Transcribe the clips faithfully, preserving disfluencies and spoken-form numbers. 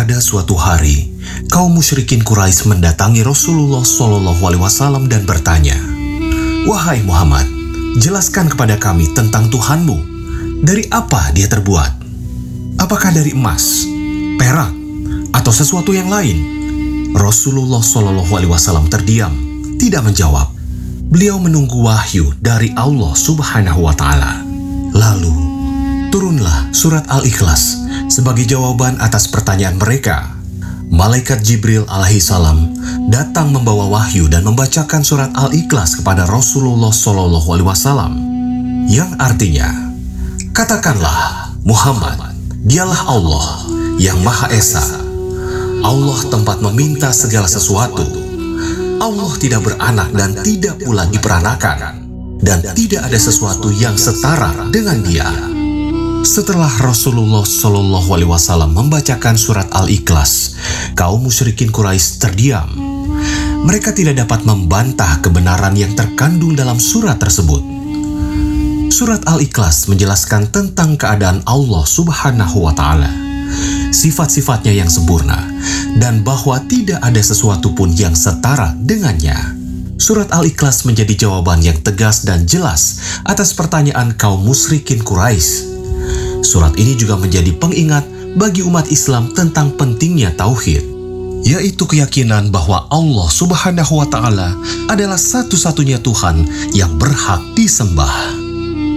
Pada suatu hari, kaum musyrikin Quraisy mendatangi Rasulullah Shallallahu Alaihi Wasallam dan bertanya, "Wahai Muhammad, jelaskan kepada kami tentang Tuhanmu. Dari apa dia terbuat? Apakah dari emas, perak, atau sesuatu yang lain?" Rasulullah Shallallahu Alaihi Wasallam terdiam, tidak menjawab. Beliau menunggu wahyu dari Allah Subhanahu Wa Taala. Lalu turunlah surat Al-Ikhlas sebagai jawaban atas pertanyaan mereka. Malaikat Jibril alaihi salam datang membawa wahyu dan membacakan surat Al-Ikhlas kepada Rasulullah Shallallahu Alaihi Wasallam, yang artinya, "Katakanlah, Muhammad, dialah Allah yang Maha Esa. Allah tempat meminta segala sesuatu. Allah tidak beranak dan tidak pula diperanakan, dan tidak ada sesuatu yang setara dengan Dia." Setelah Rasulullah Shallallahu Alaihi Wasallam membacakan surat Al-Ikhlas, kaum musyrikin Quraisy terdiam. Mereka tidak dapat membantah kebenaran yang terkandung dalam surat tersebut. Surat Al-Ikhlas menjelaskan tentang keadaan Allah Subhanahu Wa Taala, sifat-sifatnya yang sempurna, dan bahwa tidak ada sesuatu pun yang setara dengannya. Surat Al-Ikhlas menjadi jawaban yang tegas dan jelas atas pertanyaan kaum musyrikin Quraisy. Surat ini juga menjadi pengingat bagi umat Islam tentang pentingnya tauhid, yaitu keyakinan bahwa Allah Subhanahu wa Ta'ala adalah satu-satunya Tuhan yang berhak disembah.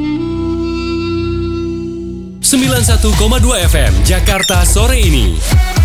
sembilan puluh satu koma dua F M Jakarta sore ini.